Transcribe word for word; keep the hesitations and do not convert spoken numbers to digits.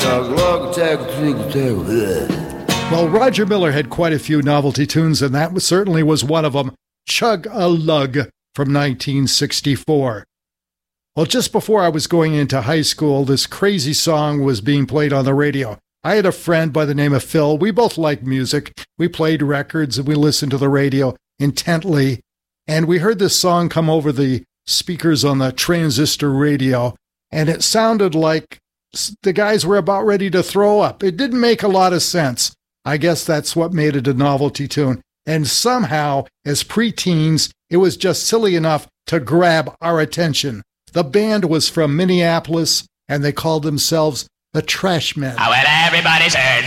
Well, Roger Miller had quite a few novelty tunes, and that was, certainly was one of them, Chug-a-Lug from nineteen sixty-four. Well, just before I was going into high school, this crazy song was being played on the radio. I had a friend by the name of Phil. We both liked music. We played records and we listened to the radio intently. And we heard this song come over the speakers on the transistor radio, and it sounded like the guys were about ready to throw up. It didn't make a lot of sense. I guess that's what made it a novelty tune. And somehow, as preteens, it was just silly enough to grab our attention. The band was from Minneapolis, and they called themselves the Trashmen. Oh, well, everybody's heard